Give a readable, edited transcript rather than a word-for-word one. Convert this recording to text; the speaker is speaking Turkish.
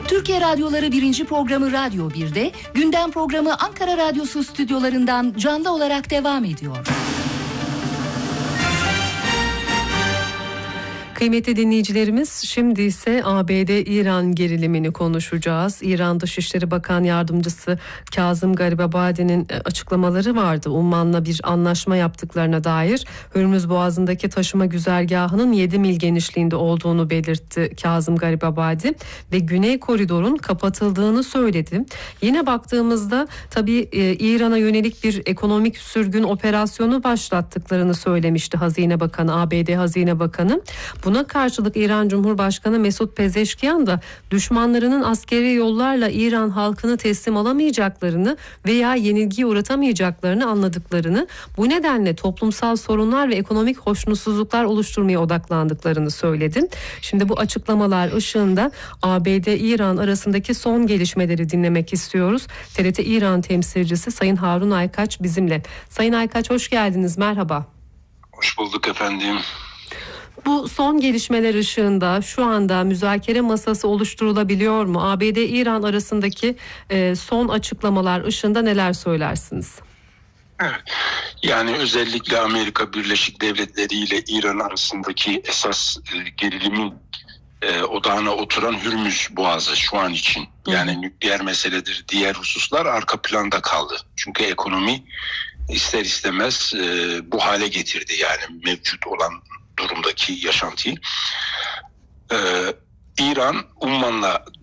Türkiye Radyoları 1. programı Radyo 1'de, gündem programı Ankara Radyosu stüdyolarından canlı olarak devam ediyor. Kıymetli dinleyicilerimiz, şimdi ise ABD-İran gerilimini konuşacağız. İran Dışişleri Bakan Yardımcısı Kazım Garibabadi'nin açıklamaları vardı. Umman'la bir anlaşma yaptıklarına dair. Hürmüz Boğazı'ndaki taşıma güzergahının 7 mil genişliğinde olduğunu belirtti Kazım Garibabadi ve Güney Koridor'un kapatıldığını söyledi. Yine baktığımızda tabii İran'a yönelik bir ekonomik sürgün operasyonu başlattıklarını söylemişti Hazine Bakanı, ABD Hazine Bakanı. Buna karşılık İran Cumhurbaşkanı Mesut Pezeşkiyan da düşmanlarının askeri yollarla İran halkını teslim alamayacaklarını veya yenilgiye uğratamayacaklarını anladıklarını, bu nedenle toplumsal sorunlar ve ekonomik hoşnutsuzluklar oluşturmaya odaklandıklarını söyledi. Şimdi bu açıklamalar ışığında ABD-İran arasındaki son gelişmeleri dinlemek istiyoruz. TRT İran temsilcisi Sayın Harun Aykaç bizimle. Sayın Aykaç, hoş geldiniz, merhaba. Hoş bulduk efendim. Bu son gelişmeler ışığında şu anda müzakere masası oluşturulabiliyor mu? ABD-İran arasındaki son açıklamalar ışığında neler söylersiniz? Evet. Yani özellikle Amerika Birleşik Devletleri ile İran arasındaki esas gerilimin odağına oturan Hürmüz Boğazı şu an için. Yani nükleer meseledir, diğer hususlar arka planda kaldı. Çünkü ekonomi ister istemez bu hale getirdi, yani mevcut olan durumdaki yaşantıyı. İran Umman'la